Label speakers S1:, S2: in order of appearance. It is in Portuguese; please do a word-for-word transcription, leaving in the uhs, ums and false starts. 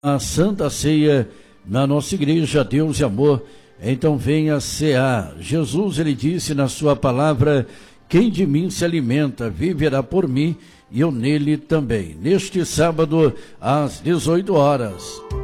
S1: a Santa Ceia na nossa igreja Deus e Amor. Então venha cear. Jesus, ele disse na sua palavra: quem de mim se alimenta viverá por mim e eu nele também. Neste sábado às dezoito horas.